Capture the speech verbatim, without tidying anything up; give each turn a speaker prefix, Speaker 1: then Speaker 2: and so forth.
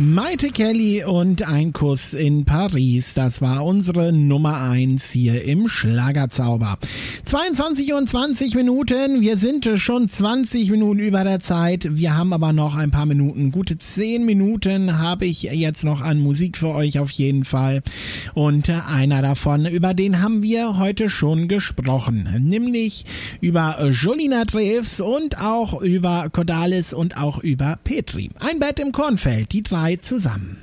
Speaker 1: Maite Kelly und ein Kuss in Paris, das war unsere Nummer eins hier im Schlagerzauber. zweiundzwanzig und zwanzig Minuten, wir sind schon zwanzig Minuten über der Zeit, wir haben aber noch ein paar Minuten, gute zehn Minuten habe ich jetzt noch an Musik für euch auf jeden Fall. Und einer davon, über den haben wir heute schon gesprochen, nämlich über Julina Treves und auch über Cordalis und auch über Petri. Ein Bett im Kornfeld, die drei zusammen.